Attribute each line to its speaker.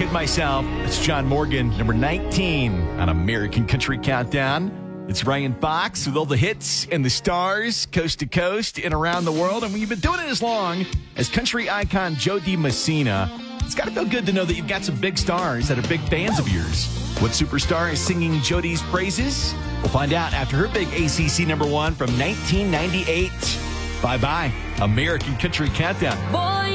Speaker 1: kid myself. It's John Morgan, number 19 on American Country Countdown. It's Ryan Fox with all the hits and the stars, coast to coast and around the world. And we've been doing it as long as country icon Joe DiMessina. It's got to feel good to know that you've got some big stars that are big fans of yours. What superstar is singing Jodi's praises? We'll find out after her big ACC number 1 from 1998. Bye-bye, American Country Countdown.